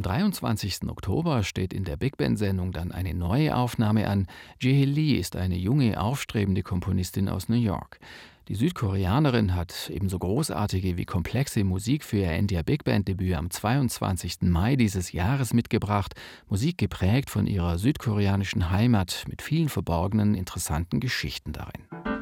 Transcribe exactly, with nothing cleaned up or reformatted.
dreiundzwanzigsten Oktober steht in der Big Band-Sendung dann eine neue Aufnahme an. Jae Lee ist eine junge, aufstrebende Komponistin aus New York. Die Südkoreanerin hat ebenso großartige wie komplexe Musik für ihr India Big Band-Debüt am zweiundzwanzigsten Mai dieses Jahres mitgebracht. Musik geprägt von ihrer südkoreanischen Heimat mit vielen verborgenen, interessanten Geschichten darin.